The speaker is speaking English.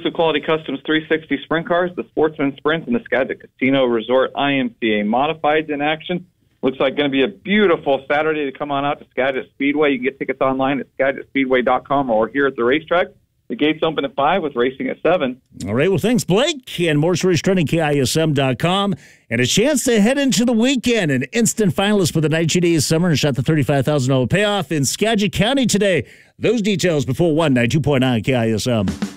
exclusive quality customs 360 sprint cars, the Sportsman Sprints, and the Skagit Casino Resort IMCA Modifieds in action. Looks like going to be a beautiful Saturday to come on out to Skagit Speedway. You can get tickets online at SkagitSpeedway.com or here at the racetrack. The gates open at 5 with racing at 7. All right, well, thanks, Blake. And more stories trending, KISM.com. And a chance to head into the weekend. An instant finalist for the 90 Days Summer and shot the $35,000 payoff in Skagit County today. Those details before 1, 92.9 KISM.